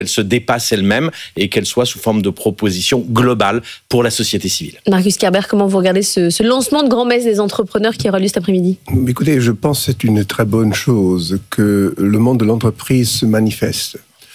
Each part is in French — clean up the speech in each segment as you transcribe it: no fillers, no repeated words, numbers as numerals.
qu'elle se dépasse elle-même et qu'elle soit sous forme de proposition globale pour la société civile. Marcus Kerber, comment vous regardez ce lancement de grand-messe des entrepreneurs qui aura lieu cet après-midi ? Écoutez, je pense que c'est une très bonne chose que le monde de l'entreprise se manifeste.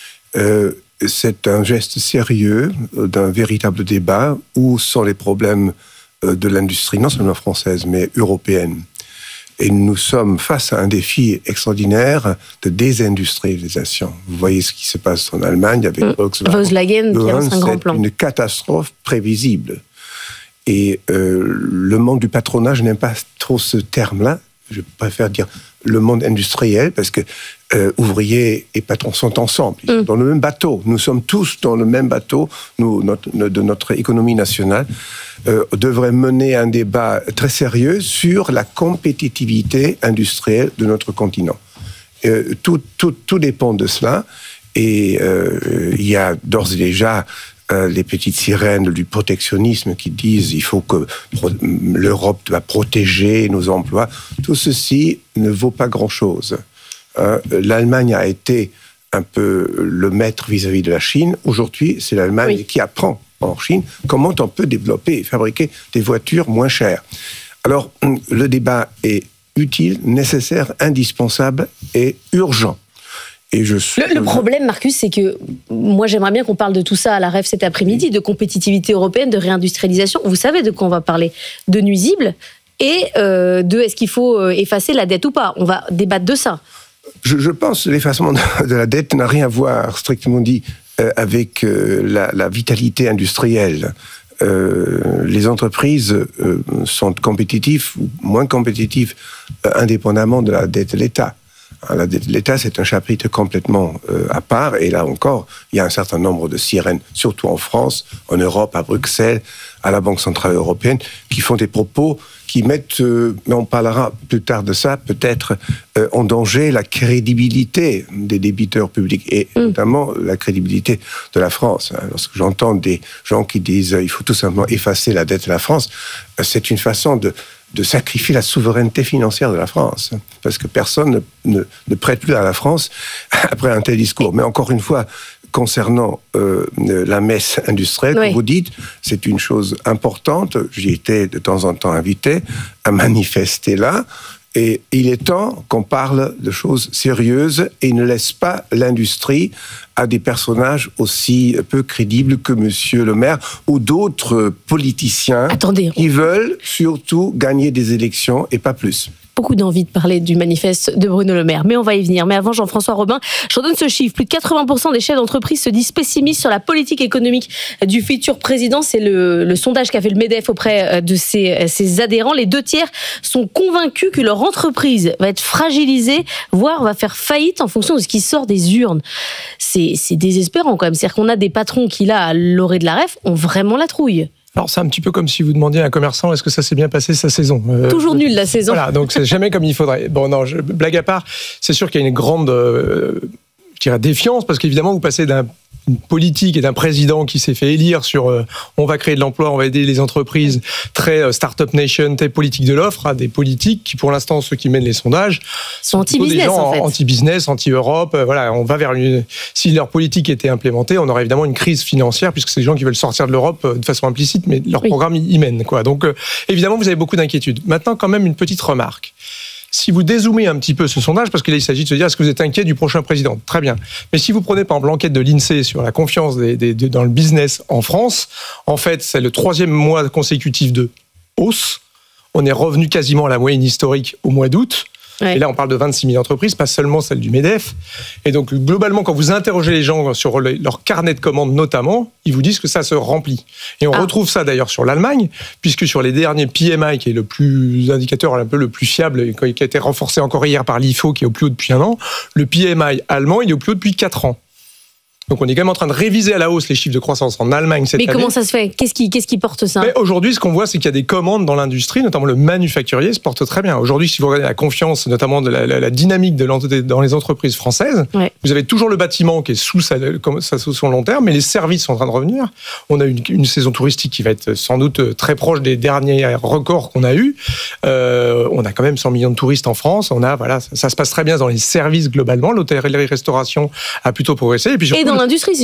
C'est un geste sérieux d'un véritable débat. Où sont les problèmes de l'industrie, non seulement française, mais européenne ? Et nous sommes face à un défi extraordinaire de désindustrialisation. Vous voyez ce qui se passe en Allemagne avec Volkswagen qui lance un grand plan. C'est une catastrophe prévisible. Et le monde du patronat, je n'aime pas trop ce terme-là. Je préfère dire le monde industriel, parce que ouvriers et patrons sont ensemble. Ils sont dans le même bateau. Nous sommes tous dans le même bateau. De notre économie nationale devrait mener un débat très sérieux sur la compétitivité industrielle de notre continent. Tout dépend de cela. Et il y a d'ores et déjà les petites sirènes du protectionnisme qui disent il faut que l'Europe doit protéger nos emplois. Tout ceci ne vaut pas grand-chose. L'Allemagne a été un peu le maître vis-à-vis de la Chine. Aujourd'hui, c'est l'Allemagne qui apprend en Chine comment on peut développer et fabriquer des voitures moins chères. Alors, le débat est utile, nécessaire, indispensable et urgent. Le problème, Marcus, c'est que moi, j'aimerais bien qu'on parle de tout ça à la REF cet après-midi, de compétitivité européenne, de réindustrialisation. Vous savez de quoi on va parler ? De nuisibles et de est-ce qu'il faut effacer la dette ou pas ? On va débattre de ça. Je pense que l'effacement de la dette n'a rien à voir, strictement dit, avec la vitalité industrielle. Les entreprises sont compétitives ou moins compétitives indépendamment de la dette de l'État. La dette de l'État, c'est un chapitre complètement à part. Et là encore, il y a un certain nombre de sirènes, surtout en France, en Europe, à Bruxelles, à la Banque Centrale Européenne, qui font des propos qui mettent, mais on parlera plus tard de ça, peut-être en danger la crédibilité des débiteurs publics et notamment la crédibilité de la France. Lorsque j'entends des gens qui disent il faut tout simplement effacer la dette de la France, c'est une façon de sacrifier la souveraineté financière de la France. Parce que personne ne prête plus à la France après un tel discours. Mais encore une fois, concernant la messe industrielle, comme vous dites, c'est une chose importante. J'y étais de temps en temps invité à manifester là. Et il est temps qu'on parle de choses sérieuses et ne laisse pas l'industrie à des personnages aussi peu crédibles que Monsieur le maire ou d'autres politiciens qui veulent surtout gagner des élections et pas plus. Beaucoup d'envie de parler du manifeste de Bruno Le Maire, mais on va y venir. Mais avant, Jean-François Robin, je redonne ce chiffre. Plus de 80% des chefs d'entreprise se disent pessimistes sur la politique économique du futur président. C'est le sondage qu'a fait le MEDEF auprès de ses adhérents. Les 2/3 sont convaincus que leur entreprise va être fragilisée, voire va faire faillite en fonction de ce qui sort des urnes. C'est désespérant quand même. C'est-à-dire qu'on a des patrons qui, là, à l'orée de la REF, ont vraiment la trouille. Alors c'est un petit peu comme si vous demandiez à un commerçant est-ce que ça s'est bien passé sa saison. Toujours nul la saison. Voilà, donc c'est jamais comme il faudrait. Bon non, blague à part, c'est sûr qu'il y a une grande défiance parce qu'évidemment vous passez d'une politique et d'un président qui s'est fait élire sur on va créer de l'emploi, on va aider les entreprises, très start-up nation, très politique de l'offre, à des politiques qui pour l'instant ceux qui mènent les sondages sont anti-business, des gens en fait. Anti-business, anti-Europe, voilà, on va vers si leur politique était implémentée, on aurait évidemment une crise financière puisque c'est des gens qui veulent sortir de l'Europe de façon implicite, mais leur programme y mène, quoi. Donc évidemment vous avez beaucoup d'inquiétudes. Maintenant quand même une petite remarque. Si vous dézoomez un petit peu ce sondage, parce qu'il s'agit de se dire est-ce que vous êtes inquiet du prochain président ? Très bien. Mais si vous prenez par exemple l'enquête de l'INSEE sur la confiance dans le business en France, en fait c'est le 3e mois consécutif de hausse. On est revenu quasiment à la moyenne historique au mois d'août. Et là, on parle de 26 000 entreprises, pas seulement celles du MEDEF. Et donc, globalement, quand vous interrogez les gens sur leur carnet de commandes notamment, ils vous disent que ça se remplit. Et on retrouve ça d'ailleurs sur l'Allemagne, puisque sur les derniers PMI, qui est l'indicateur un peu le plus fiable, qui a été renforcé encore hier par l'IFO, qui est au plus haut depuis un an, le PMI allemand, il est au plus haut depuis 4 ans. Donc on est quand même en train de réviser à la hausse les chiffres de croissance en Allemagne cette année. Mais comment ça se fait ? Qu'est-ce qui porte ça ? Mais aujourd'hui, ce qu'on voit, c'est qu'il y a des commandes dans l'industrie, notamment le manufacturier se porte très bien. Aujourd'hui, si vous regardez la confiance, notamment de la dynamique dans les entreprises françaises, vous avez toujours le bâtiment qui est sous son long terme, mais les services sont en train de revenir. On a une saison touristique qui va être sans doute très proche des derniers records qu'on a eus. On a quand même 100 millions de touristes en France. Ça se passe très bien dans les services globalement. L'hôtellerie-restauration a plutôt progressé. Et puis surtout, l'industrie,